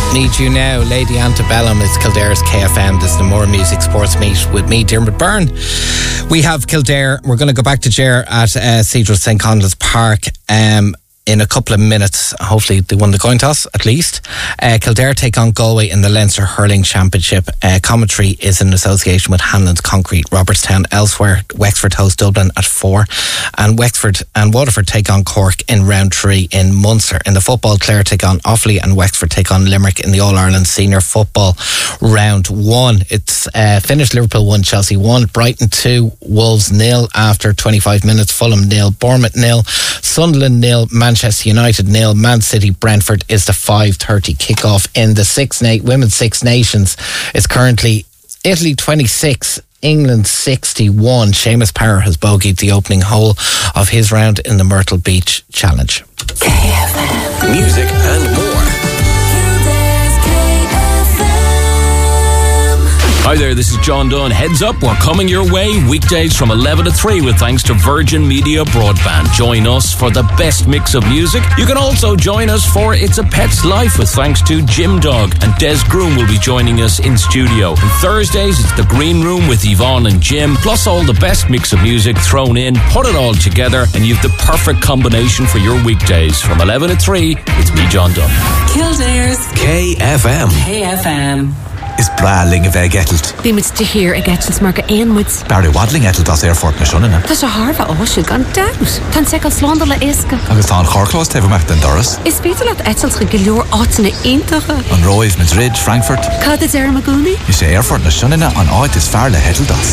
Need You Now, Lady Antebellum. It's Kildare's KFM. This is the More Music Sports Meet with me, Dermot Byrne. We have Kildare. We're going to go back to Ger at Cedral St. Conleth's Park in a couple of minutes. Hopefully they won the coin toss at least. Kildare take on Galway in the Leinster Hurling Championship. Commentary is in association with Hanlon's Concrete. Robertstown elsewhere. Wexford host Dublin at 4, and Wexford and Waterford take on Cork in round 3 in Munster. In the football, Clare take on Offaly and Wexford take on Limerick in the All-Ireland Senior Football round 1. It's finished Liverpool 1, Chelsea 1, Brighton 2, Wolves 0 after 25 minutes, Fulham 0, Bournemouth 0, Sunderland 0, Manchester United 0, Man City Brentford is the 5:30 kickoff in the Women's Six Nations. It's currently Italy 26, England 61. Seamus Power has bogeyed the opening hole of his round in the Myrtle Beach Challenge. KFM. Music and more. Hi there, this is John Dunn. Heads up, we're coming your way weekdays from 11 to 3 with thanks to Virgin Media Broadband. Join us for the best mix of music. You can also join us for It's a Pet's Life with thanks to Jim Dog, and Des Groom will be joining us in studio. And Thursdays, it's the Green Room with Yvonne and Jim, plus all the best mix of music thrown in. Put it all together and you've the perfect combination for your weekdays. From 11 to 3, it's me, John Dunn. Kildare's KFM. KFM. Is braling a bheith getalt. Bí muid de hir a getalt mar go éonmuid. Barry Wadling getalt as airfort na sionna. Tá sé Harva áisiú gan daut. Tá segal slánda le isca. Agus tá an chorclás tefamach den doras. Is beidir leat etalt go leor átainna intacha. An Roiv, Madrid, Frankfurt. Cad is Maguni? Is sé airfort na sionna an áit is fear le hetalt as.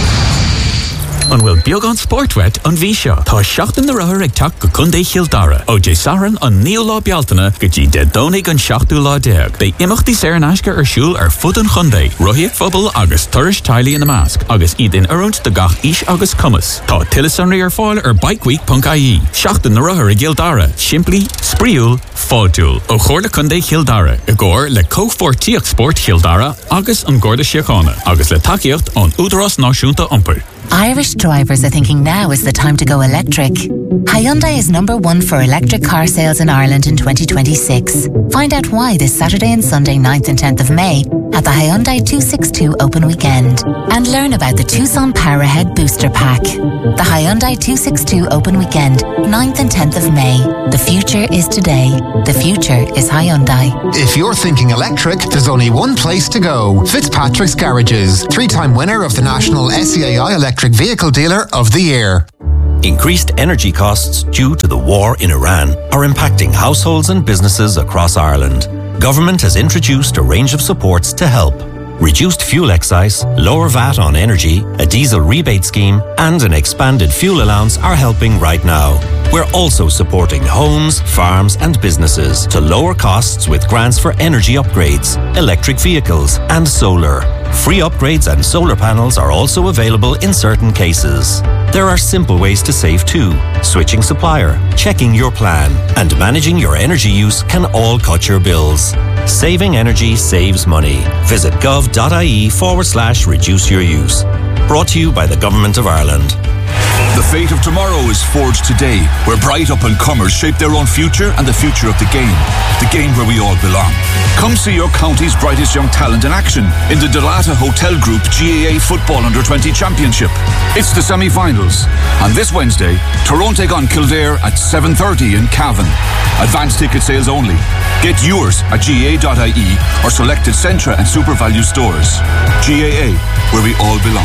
An bhfuil beag an sportwet an bhí seo. Tá seachtain na rathair ag teach go chundé Childara. Ó dé saran an níl lá bealtaine go dtí de dónaigh an 7:10. Bei imachtaí séir an aisce ar siúl ar fud an chundé. Ruthaíocht phobal agus turais taileí in na másc. Agus iad in oireant de gach is agus cumas. Tá tilesanraí ar fáil ar bikeweek.ie. Seachtain na rathair ag Childara. Simply, spríúil, fáúil. Ó chóir le chundé Childara. I gcóir le cófortíocht sport Childara agus an Gorda Síochána. Agus le takeíocht an Údarás Náisiúnta Iompar. Irish drivers are thinking now is the time to go electric. Hyundai is #1 for electric car sales in Ireland in 2026. Find out why this Saturday and Sunday 9th and 10th of May at the Hyundai 262 Open Weekend. And learn about the Tucson Power Ahead Booster Pack. The Hyundai 262 Open Weekend, 9th and 10th of May. The future is today. The future is Hyundai. If you're thinking electric, there's only one place to go. Fitzpatrick's Garages. 3-time winner of the National SEAI Electric Vehicle Dealer of the Year. Increased energy costs due to the war in Iran are impacting households and businesses across Ireland. Government has introduced a range of supports to help. Reduced fuel excise, lower VAT on energy, a diesel rebate scheme, and an expanded fuel allowance are helping right now. We're also supporting homes, farms, and businesses to lower costs with grants for energy upgrades, electric vehicles, and solar. Free upgrades and solar panels are also available in certain cases. There are simple ways to save too. Switching supplier, checking your plan, and managing your energy use can all cut your bills. Saving energy saves money. Visit gov.ie/reduce your use. Brought to you by the Government of Ireland. The fate of tomorrow is forged today, where bright up-and-comers shape their own future and the future of the game where we all belong. Come see your county's brightest young talent in action in the Dalata Hotel Group GAA Football Under-20 Championship. It's the semi-finals. On this Wednesday, Tyrone take on Kildare at 7:30 in Cavan. Advance ticket sales only. Get yours at GAA.ie or selected Centra and SuperValue stores. GAA, where we all belong.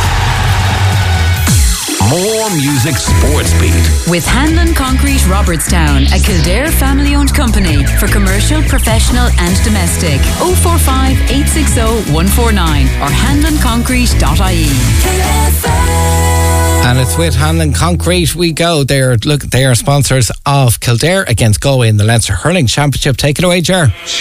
More Music Sports Beat. With Hanlon Concrete Robertstown, a Kildare family-owned company for commercial, professional and domestic. 045 860 149 or hanlonconcrete.ie. And it's with Hanlon Concrete we go. They are sponsors of Kildare against Galway in the Leinster Hurling Championship. Take it away, Ger.